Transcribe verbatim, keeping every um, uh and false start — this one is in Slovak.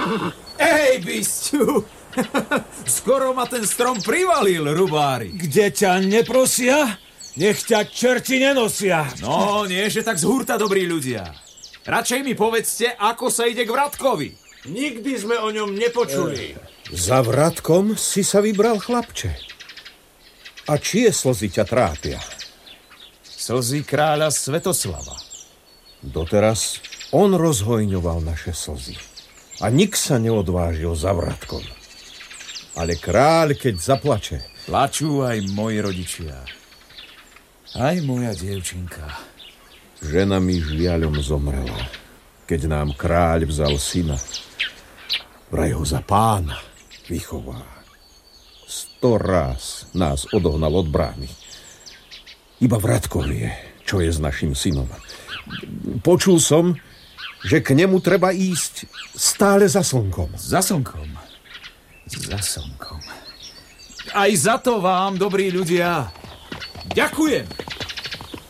Ej, bisťu! Skoro ma ten strom privalil, rubári. Kde ťa neprosia, nech ťa čerti nenosia. No, nie, že tak z hurta, dobrí ľudia. Radšej mi povedzte, ako sa ide k Vratkovi. Nikdy sme o ňom nepočuli. E, za Vratkom si sa vybral, chlapče. A čie slzy ťa trápia? Slzy kráľa Svetoslava. Doteraz on rozhojňoval naše slzy. A nik sa neodvážil za Vratkom. Ale kráľ, keď zaplače... Plačú aj moji rodičia. Aj moja dievčinka. Žena mi žiaľom zomrela, keď nám kráľ vzal syna. Vraj ho za pána vychová. Sto ráz nás odohnal od brány. Iba Vratkov vie, čo je s našim synom. Počul som, že k nemu treba ísť stále za slnkom. Za slnkom? Za slnkom. Aj za to vám, dobrí ľudia, ďakujem.